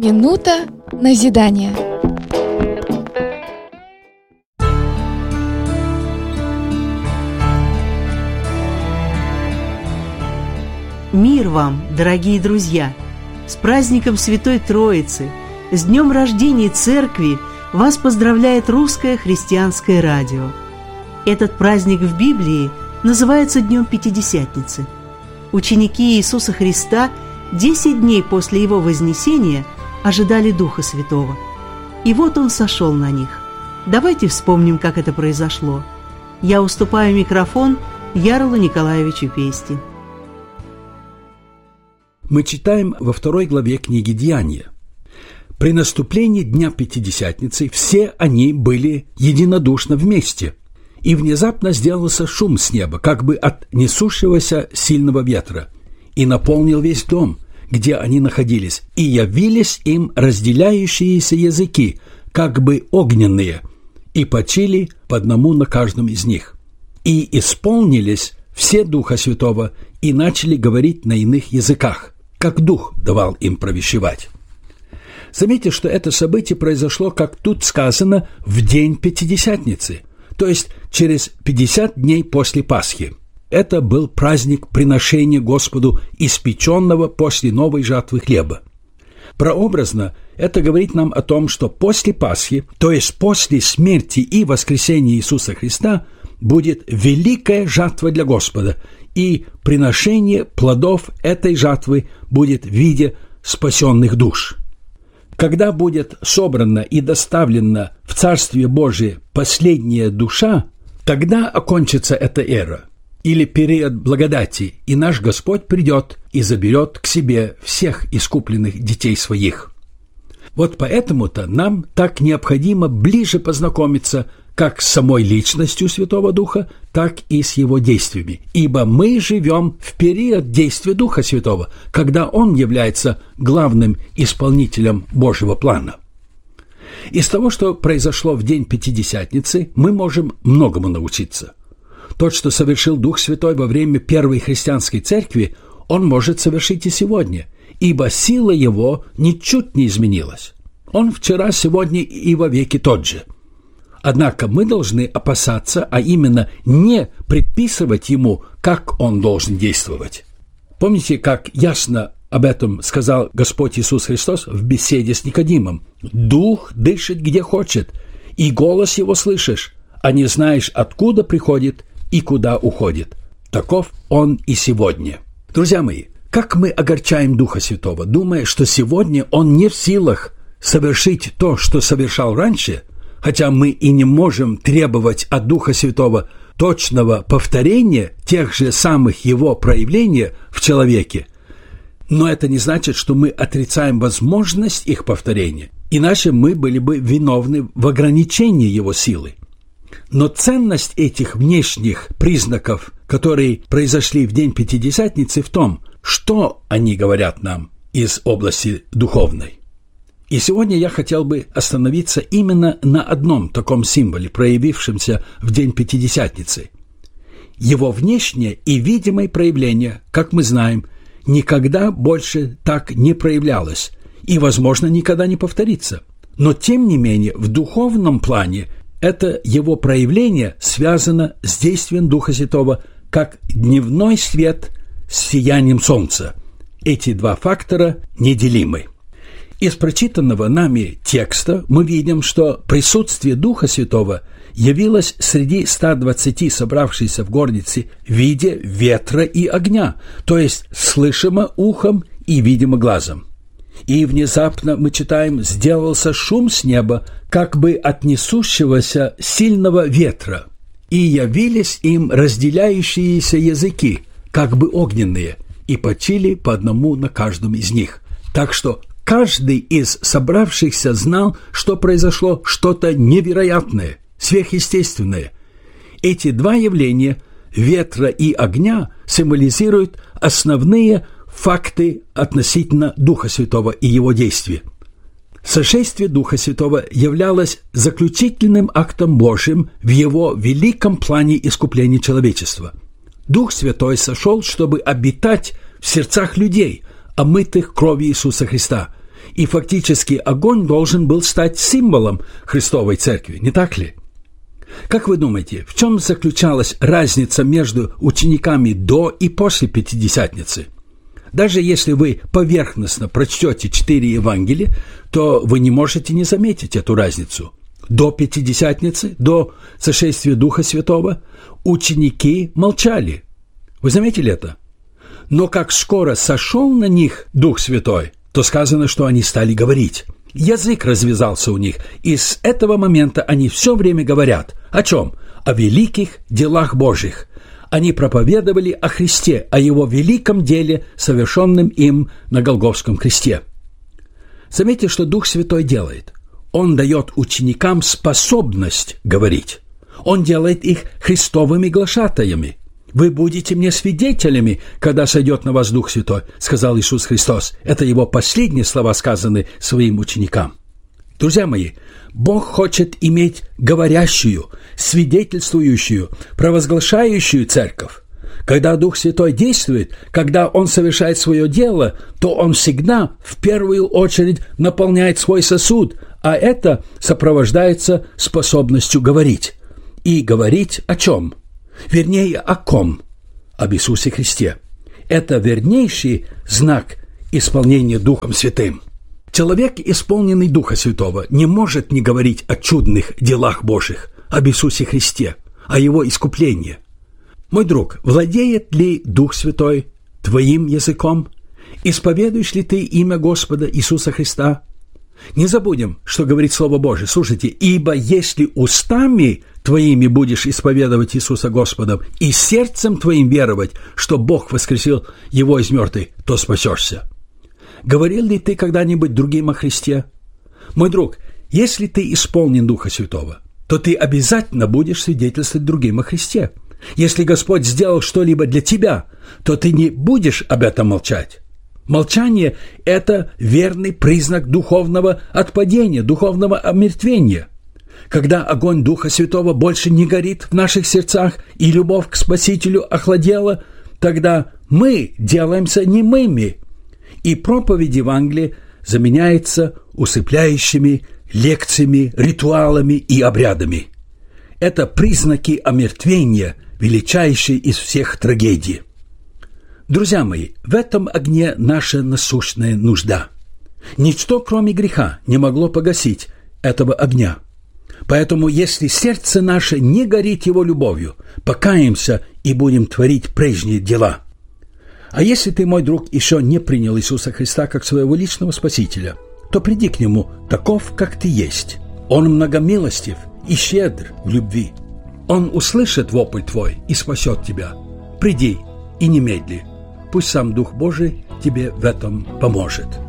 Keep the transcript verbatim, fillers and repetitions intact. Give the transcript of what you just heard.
Минута назидания. Мир вам, дорогие друзья! С праздником Святой Троицы, с днем рождения Церкви вас поздравляет Русское христианское радио. Этот праздник в Библии называется Днем Пятидесятницы. Ученики Иисуса Христа десять дней после Его вознесения ожидали Духа Святого. И вот Он сошел на них. Давайте вспомним, как это произошло. Я уступаю микрофон Ярлу Николаевичу Пести. Мы читаем во второй главе книги «Деяния». При наступлении Дня Пятидесятницы все они были единодушно вместе, и внезапно сделался шум с неба, как бы от несущегося сильного ветра, и наполнил весь дом, где они находились, и явились им разделяющиеся языки, как бы огненные, и почили по одному на каждом из них. И исполнились все Духа Святого, и начали говорить на иных языках, как Дух давал им провещевать. Заметьте, что это событие произошло, как тут сказано, в день Пятидесятницы, то есть через пятьдесят дней после Пасхи. Это был праздник приношения Господу испеченного после новой жатвы хлеба. Прообразно это говорит нам о том, что после Пасхи, то есть после смерти и воскресения Иисуса Христа, будет великая жатва для Господа, и приношение плодов этой жатвы будет в виде спасенных душ. Когда будет собрана и доставлена в Царствие Божие последняя душа, тогда окончится эта эра, или период благодати, и наш Господь придет и заберет к себе всех искупленных детей своих. Вот поэтому-то нам так необходимо ближе познакомиться как с самой личностью Святого Духа, так и с Его действиями, ибо мы живем в период действия Духа Святого, когда Он является главным исполнителем Божьего плана. Из того, что произошло в день Пятидесятницы, мы можем многому научиться. То, что совершил Дух Святой во время первой христианской церкви, Он может совершить и сегодня, ибо сила Его ничуть не изменилась. Он вчера, сегодня и вовеки тот же. Однако мы должны опасаться, а именно не предписывать Ему, как Он должен действовать. Помните, как ясно об этом сказал Господь Иисус Христос в беседе с Никодимом? «Дух дышит где хочет, и голос Его слышишь, а не знаешь, откуда приходит и куда уходит. Таков Он и сегодня». Друзья мои, как мы огорчаем Духа Святого, думая, что сегодня Он не в силах совершить то, что совершал раньше, хотя мы и не можем требовать от Духа Святого точного повторения тех же самых Его проявлений в человеке, но это не значит, что мы отрицаем возможность их повторения, иначе мы были бы виновны в ограничении Его силы. Но ценность этих внешних признаков, которые произошли в день Пятидесятницы, в том, что они говорят нам из области духовной. И сегодня я хотел бы остановиться именно на одном таком символе, проявившемся в день Пятидесятницы. Его внешнее и видимое проявление, как мы знаем, никогда больше так не проявлялось и, возможно, никогда не повторится. Но, тем не менее, в духовном плане это его проявление связано с действием Духа Святого, как дневной свет с сиянием солнца. Эти два фактора неделимы. Из прочитанного нами текста мы видим, что присутствие Духа Святого явилось среди ста двадцати собравшихся в горнице в виде ветра и огня, то есть слышимо ухом и видимо глазом. И внезапно, мы читаем, сделался шум с неба, как бы от несущегося сильного ветра, и явились им разделяющиеся языки, как бы огненные, и почили по одному на каждом из них. Так что каждый из собравшихся знал, что произошло что-то невероятное, сверхъестественное. Эти два явления, ветра и огня, символизируют основные факты относительно Духа Святого и Его действия. Сошествие Духа Святого являлось заключительным актом Божьим в Его великом плане искупления человечества. Дух Святой сошел, чтобы обитать в сердцах людей, омытых кровью Иисуса Христа, И фактически огонь должен был стать символом Христовой Церкви, не так ли? Как вы думаете, в чем заключалась разница между учениками до и после Пятидесятницы? Даже если вы поверхностно прочтете четыре Евангелия, то вы не можете не заметить эту разницу. До Пятидесятницы, до сошествия Духа Святого, ученики молчали. Вы заметили это? Но как скоро сошел на них Дух Святой, то сказано, что они стали говорить. Язык развязался у них, и с этого момента они все время говорят. О чем? О великих делах Божьих. Они проповедовали о Христе, о Его великом деле, совершенном им на Голгофском кресте. Заметьте, что Дух Святой делает. Он дает ученикам способность говорить. Он делает их Христовыми глашатаями. «Вы будете мне свидетелями, когда сойдет на вас Дух Святой», — сказал Иисус Христос. Это Его последние слова, сказаны своим ученикам. Друзья мои, Бог хочет иметь говорящую, свидетельствующую, провозглашающую церковь. Когда Дух Святой действует, когда Он совершает свое дело, то Он всегда в первую очередь наполняет свой сосуд, а это сопровождается способностью говорить. И говорить о чем? Вернее, о ком? Об Иисусе Христе. Это вернейший знак исполнения Духом Святым. Человек, исполненный Духа Святого, не может не говорить о чудных делах Божьих, об Иисусе Христе, о Его искуплении. Мой друг, владеет ли Дух Святой твоим языком? Исповедуешь ли ты имя Господа Иисуса Христа? Не забудем, что говорит Слово Божие. Слушайте, ибо если устами твоими будешь исповедовать Иисуса Господом и сердцем твоим веровать, что Бог воскресил Его из мертвых, то спасешься. Говорил ли ты когда-нибудь другим о Христе? Мой друг, если ты исполнен Духа Святого, то ты обязательно будешь свидетельствовать другим о Христе. Если Господь сделал что-либо для тебя, то ты не будешь об этом молчать. Молчание – это верный признак духовного отпадения, духовного омертвения. Когда огонь Духа Святого больше не горит в наших сердцах и любовь к Спасителю охладела, тогда мы делаемся немыми, и проповедь Евангелия заменяется усыпляющими лекциями, ритуалами и обрядами. Это признаки омертвения, величайшие из всех трагедий. Друзья мои, в этом огне наша насущная нужда. Ничто, кроме греха, не могло погасить этого огня. Поэтому, если сердце наше не горит Его любовью, покаемся и будем творить прежние дела. А если ты, мой друг, еще не принял Иисуса Христа как своего личного Спасителя, то приди к Нему таков, как ты есть. Он многомилостив и щедр в любви. Он услышит вопль твой и спасет тебя. Приди и немедли. Пусть сам Дух Божий тебе в этом поможет.